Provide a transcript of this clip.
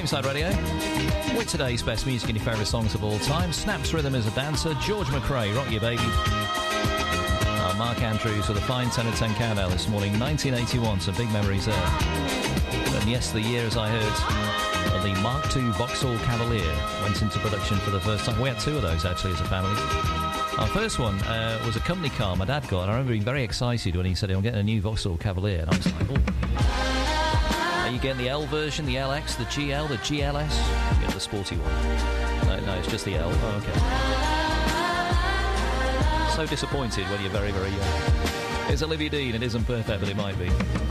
Tameside Radio, with today's best music and your favourite songs of all time. Snap's Rhythm is a dancer. George McRae, Rock Your Baby. Mark Andrews with a fine 10 of 10 countdown this morning. 1981, some big memories there. And yes, the year, as I heard, the Mark II Vauxhall Cavalier went into production for the first time. We had two of those, actually, as a family. Our first one was a company car my dad got, and I remember being very excited when he said, I'm getting a new Vauxhall Cavalier, and I was like, oh. Are you getting the L version, the LX, the GL, the GLS? You get the sporty one. No, it's just the L. Oh, okay. So disappointed when you're very, very young. It's Olivia Dean. It isn't perfect, but it might be.